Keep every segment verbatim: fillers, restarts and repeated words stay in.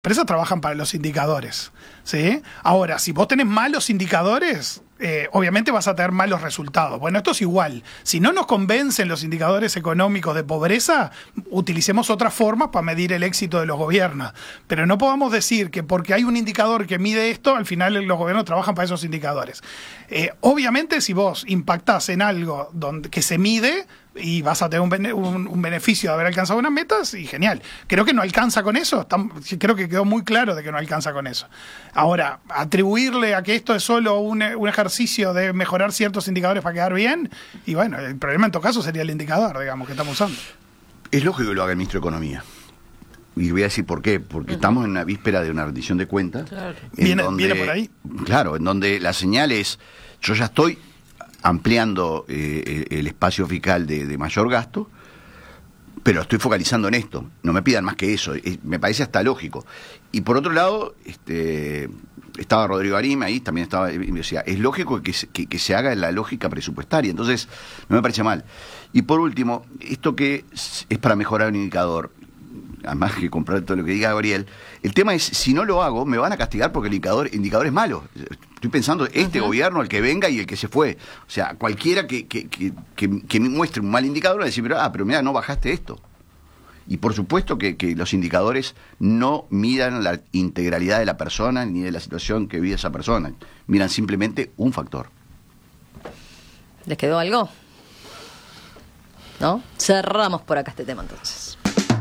empresas trabajan para los indicadores, ¿sí? Ahora, si vos tenés malos indicadores, eh, obviamente vas a tener malos resultados. Bueno, esto es igual. Si no nos convencen los indicadores económicos de pobreza, utilicemos otras formas para medir el éxito de los gobiernos. Pero no podamos decir que porque hay un indicador que mide esto, al final los gobiernos trabajan para esos indicadores. Eh, obviamente, si vos impactás en algo donde, que se mide, y vas a tener un, bene, un, un beneficio de haber alcanzado unas metas, y genial. Creo que no alcanza con eso, Tam, creo que quedó muy claro de que no alcanza con eso. Ahora, atribuirle a que esto es solo un, un ejercicio de mejorar ciertos indicadores para quedar bien, y bueno, el problema en todo caso sería el indicador, digamos, que estamos usando. Es lógico que lo haga el ministro de Economía. Y voy a decir por qué, porque uh-huh. estamos en una víspera de una rendición de cuentas. Claro. Viene, donde, viene por ahí. Claro, en donde la señal es, yo ya estoy ampliando eh, el espacio fiscal de, de mayor gasto, pero estoy focalizando en esto. No me pidan más que eso. Es, me parece hasta lógico. Y por otro lado, este, estaba Rodrigo Arim ahí, también estaba, y me decía, es lógico que se, que, que se haga en la lógica presupuestaria. Entonces, no me parece mal. Y por último, esto que es, es para mejorar un indicador, además que comprar todo lo que diga Gabriel, el tema es, si no lo hago, me van a castigar porque el indicador, el indicador es malo. Estoy pensando, este uh-huh. gobierno, el que venga y el que se fue. O sea, cualquiera que, que, que, que, que me muestre un mal indicador va a decir, pero, ah, pero mira, no bajaste esto. Y por supuesto que, que los indicadores no miran la integralidad de la persona ni de la situación que vive esa persona. Miran simplemente un factor. ¿Les quedó algo? ¿No? Cerramos por acá este tema entonces.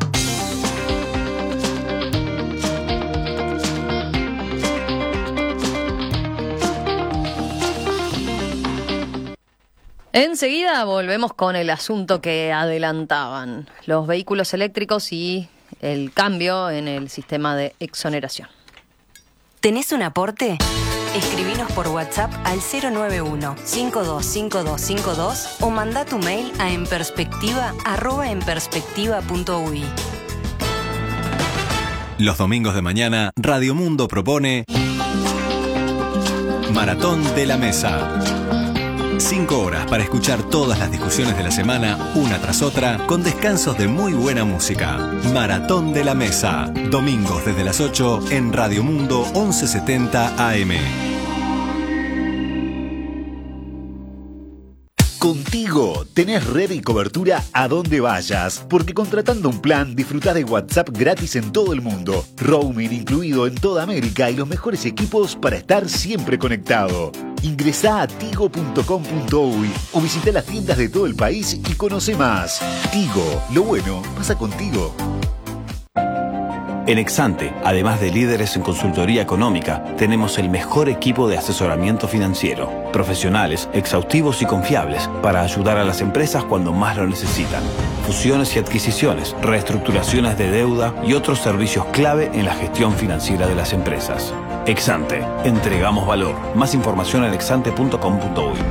Enseguida volvemos con el asunto que adelantaban, los vehículos eléctricos y el cambio en el sistema de exoneración. ¿Tenés un aporte? Escribinos por WhatsApp al cero nueve uno, cinco dos cinco dos cinco dos o mandá tu mail a enperspectiva arroba enperspectiva punto uy. Los domingos de mañana, Radio Mundo propone Maratón de la Mesa. Cinco horas para escuchar todas las discusiones de la semana, una tras otra, con descansos de muy buena música. Maratón de la Mesa. Domingos desde las ocho en Radio Mundo once setenta A M. Contigo tenés red y cobertura a donde vayas, porque contratando un plan disfrutás de WhatsApp gratis en todo el mundo, roaming incluido en toda América y los mejores equipos para estar siempre conectado. Ingresá a tigo punto com punto uy o visita las tiendas de todo el país y conoce más. Tigo, lo bueno pasa contigo. En Exante, además de líderes en consultoría económica, tenemos el mejor equipo de asesoramiento financiero. Profesionales, exhaustivos y confiables para ayudar a las empresas cuando más lo necesitan. Fusiones y adquisiciones, reestructuraciones de deuda y otros servicios clave en la gestión financiera de las empresas. Exante, entregamos valor. Más información en exante punto com punto uy.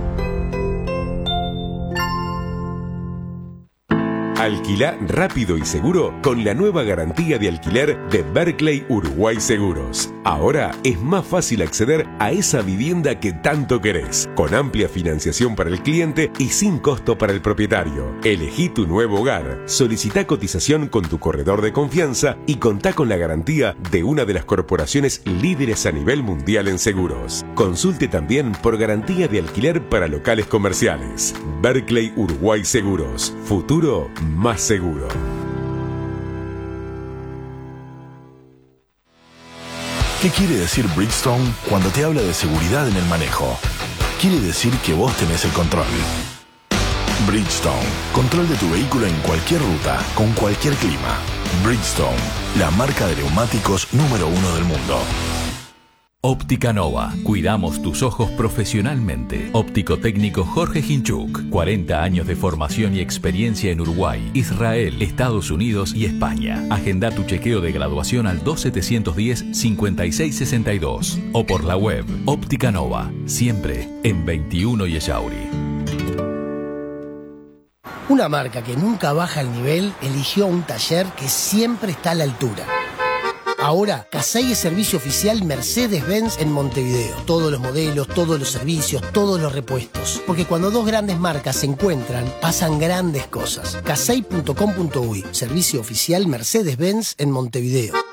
Alquilá rápido y seguro con la nueva garantía de alquiler de Berkeley Uruguay Seguros. Ahora es más fácil acceder a esa vivienda que tanto querés, con amplia financiación para el cliente y sin costo para el propietario. Elegí tu nuevo hogar, solicitá cotización con tu corredor de confianza y contá con la garantía de una de las corporaciones líderes a nivel mundial en seguros. Consulte también por garantía de alquiler para locales comerciales. Berkeley Uruguay Seguros. Futuro más seguro. ¿Qué quiere decir Bridgestone cuando te habla de seguridad en el manejo? Quiere decir que vos tenés el control. Bridgestone, control de tu vehículo en cualquier ruta, con cualquier clima. Bridgestone, la marca de neumáticos número uno del mundo. Óptica Nova. Cuidamos tus ojos profesionalmente. Óptico técnico Jorge Hinchuk. cuarenta años de formación y experiencia en Uruguay, Israel, Estados Unidos y España. Agenda tu chequeo de graduación al dos setecientos diez, cincuenta y seis sesenta y dos o por la web Óptica Nova. Siempre en veintiuno y Echauri. Una marca que nunca baja el nivel eligió un taller que siempre está a la altura. Ahora, Casey es servicio oficial Mercedes-Benz en Montevideo. Todos los modelos, todos los servicios, todos los repuestos. Porque cuando dos grandes marcas se encuentran, pasan grandes cosas. casey punto com punto uy, servicio oficial Mercedes-Benz en Montevideo.